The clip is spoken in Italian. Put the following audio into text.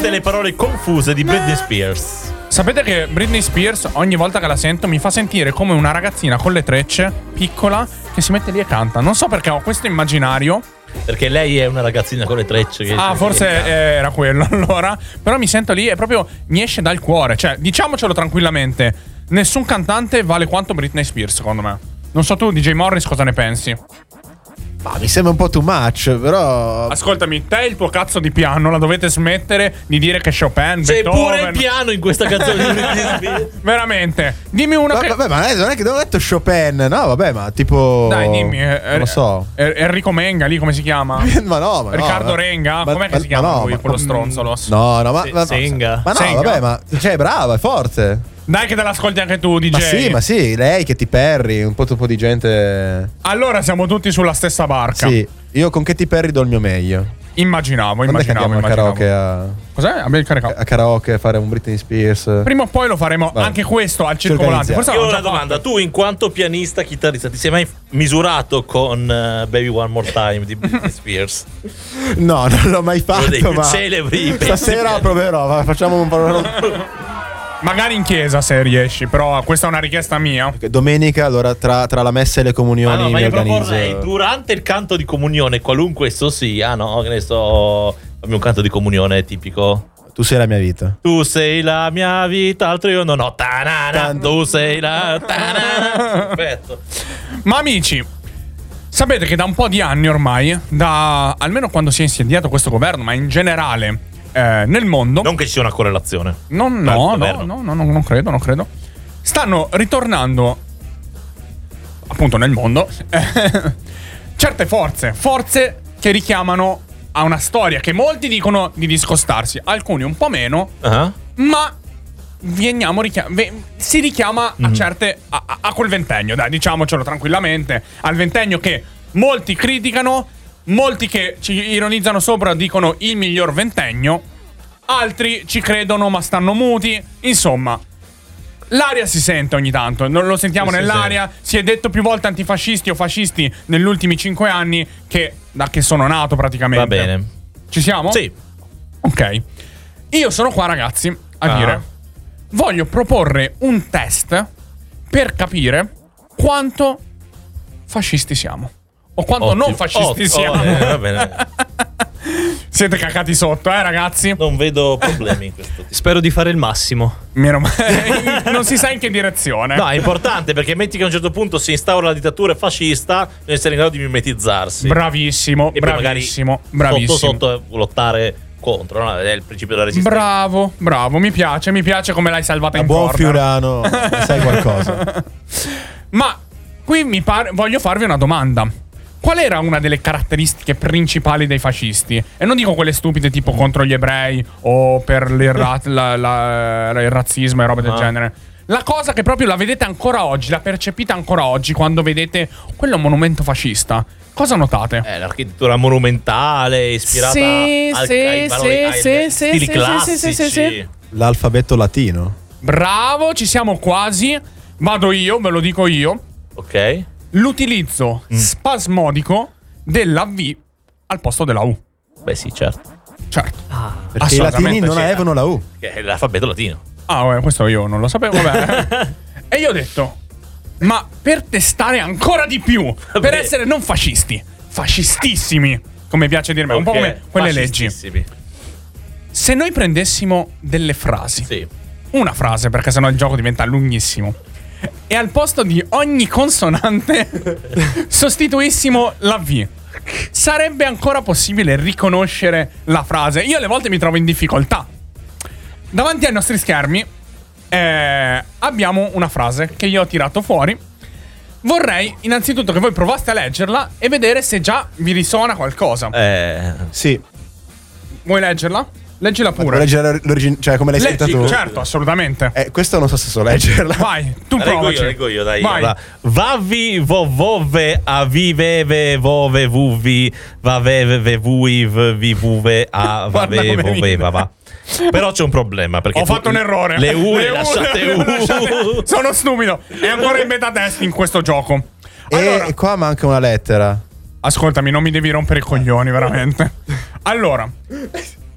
Tutte le parole confuse di Britney Spears. Sapete che Britney Spears, ogni volta che la sento, mi fa sentire come una ragazzina con le trecce, piccola, che si mette lì e canta. Non so perché ho questo immaginario. Perché lei è una ragazzina con le trecce che Forse era quello allora. Però mi sento lì e proprio mi esce dal cuore. Cioè, diciamocelo tranquillamente, nessun cantante vale quanto Britney Spears, secondo me. Non so tu, DJ Morris, cosa ne pensi? Ma mi sembra un po' too much, però. Ascoltami, te e il tuo cazzo di piano la dovete smettere di dire che Chopin, c'è Beethoven. pure il piano in questa canzone di Britney Spears. Veramente. Dimmi uno che... Vabbè, ma non è che non ho detto Chopin. No, vabbè, ma tipo. Dai, dimmi. Non lo so. Enrico Menga, lì come si chiama? ma no, ma Riccardo no, Renga? Com'è che si chiama lui, quello stronzolo? No, ma Senga. Ma no, Senga. vabbè, ma cioè, brava, è forte. Dai che te l'ascolti anche tu, DJ. Ma sì, lei, Katy Perry, un po' di gente. Allora siamo tutti sulla stessa barca. Sì, io con Katy Perry do il mio meglio. Immaginavo. Quando è che andiamo a karaoke Cos'è? Abbiamo il karaoke. a karaoke a fare un Britney Spears? Prima o poi lo faremo. Vai. Anche questo al Ci circo volante. organizziamo. Forse Io ho l'ho una già domanda. Tu, in quanto pianista, chitarrista, ti sei mai misurato con Baby One More Time di Britney Spears? No, non l'ho mai Uno dei fatto, più ma celebri pezzi stasera proverò. Facciamo un po'. Magari in chiesa se riesci. Però questa è una richiesta mia. Domenica, allora, tra la messa e le comunioni ma mi io organizzo. proporrei durante il canto di comunione, qualunque esso sia, no? Che ne so, fammi un canto di comunione tipico. Tu sei la mia vita. Tu sei la mia vita, altro io non ho. Ta-na-na, tu sei la. Ta-na-na. Perfetto. Ma amici, sapete che da un po' di anni ormai, da almeno quando si è insediato questo governo, ma in generale nel mondo, Non che ci sia una correlazione. no, non credo. Stanno ritornando, appunto nel mondo, certe forze che richiamano a una storia che molti dicono di discostarsi, alcuni un po' meno, Ah. ma si richiama a certe a quel ventennio, dai, diciamocelo tranquillamente, al ventennio che molti criticano, molti che ci ironizzano sopra dicono il miglior ventennio, altri ci credono ma stanno muti, insomma. L'aria si sente ogni tanto, non lo sentiamo Sì, nell'aria. Si è detto più volte antifascisti o fascisti negli ultimi 5 anni da che sono nato praticamente. Va bene. Ci siamo? Sì. Ok. Io sono qua, ragazzi, a dire: voglio proporre un test per capire quanto fascisti siamo. O quanto Ottimo. non fascisti siamo. Va bene. Siete cacati sotto, ragazzi? Non vedo problemi in questo tipo. Spero di fare il massimo. Non si sa in che direzione. No, è importante perché metti che a un certo punto si instaura la dittatura fascista, bisogna essere in grado di mimetizzarsi. Bravissimo, E poi bravissimo, magari bravissimo. sotto lottare contro, no? È il principio della resistenza. Bravo, mi piace come l'hai salvata in Buon corner. Fiorano, sai qualcosa. Ma qui voglio farvi una domanda. Qual era una delle caratteristiche principali dei fascisti? E non dico quelle stupide tipo contro gli ebrei o per il razzismo e robe del genere. La cosa che proprio la vedete ancora oggi, la percepite ancora oggi quando vedete quello monumento fascista. Cosa notate? L'architettura monumentale ispirata ai stili classici. Sì. L'alfabeto latino. Bravo, ci siamo quasi. Vado io, ve lo dico io. Ok. L'utilizzo spasmodico della V al posto della U. Beh sì, certo. Certo. Perché i latini Assolutamente non sì. avevano la U. Che è l'alfabeto latino. Questo io non lo sapevo. Vabbè. E io ho detto: ma per testare ancora di più, per essere non fascisti, fascistissimi, come piace dirmi, un po' come quelle leggi. Se noi prendessimo delle frasi, Sì. una frase, perché sennò il gioco diventa lunghissimo, e al posto di ogni consonante sostituissimo la V, sarebbe ancora possibile riconoscere la frase? Io alle volte mi trovo in difficoltà. Davanti ai nostri schermi abbiamo una frase che io ho tirato fuori. Vorrei innanzitutto che voi provaste a leggerla e vedere se già vi risuona qualcosa. Sì. Vuoi leggerla? Leggila pure. Puoi leggere cioè come l'hai scritta tu? Certo, assolutamente. Questo non so se so leggerla. Vai, tu provaci. Leggo io, dai. Vai. Vavi vovove aviveve vove vuvi vaveve vui vuve a Guarda vave come voveva va. Però c'è un problema perché Ho fatto un errore. Le U le lasciate U. Sono stupido. È ancora in beta test in questo gioco. Allora, E qua manca una lettera. ascoltami, non mi devi rompere i coglioni, veramente. Allora,